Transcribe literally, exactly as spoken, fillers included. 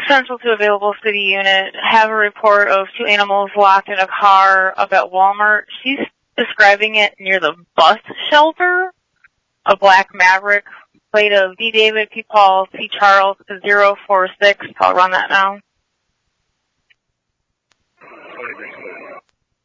Central to available city unit. Have a report of two animals locked in a car up at Walmart. She's describing it near the bus shelter. A black Maverick. Plate of D. David, P. Paul, C. Charles, zero four six. I'll run that now.